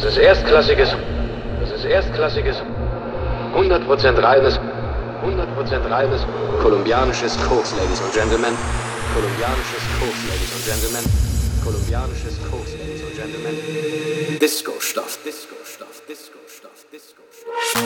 erstklassiges, 100% reines kolumbianisches Koks, Ladies and Gentlemen. Kolumbianisches Koks, Ladies and Gentlemen. Kolumbianisches Koks, Ladies and Gentlemen. Disco-Stoff, Disco-Stoff, Disco-Stoff, Disco-Stoff.